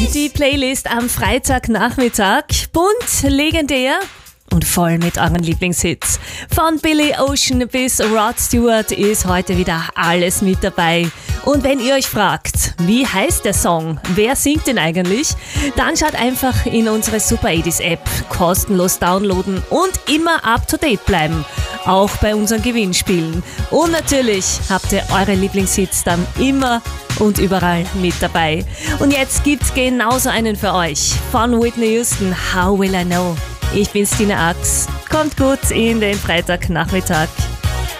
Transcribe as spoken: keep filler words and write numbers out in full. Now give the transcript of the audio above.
Die Playlist am Freitagnachmittag. Bunt, legendär und voll mit euren Lieblingshits. Von Billy Ocean bis Rod Stewart ist heute wieder alles mit dabei. Und wenn ihr euch fragt, wie heißt der Song, wer singt den eigentlich, dann schaut einfach in unsere Super achtziger App, kostenlos downloaden und immer up to date bleiben. Auch bei unseren Gewinnspielen. Und natürlich habt ihr eure Lieblingshits dann immer und überall mit dabei. Und jetzt gibt's genauso einen für euch von Whitney Houston, How Will I Know? Ich bin Stina Ax. Kommt gut in den Freitagnachmittag.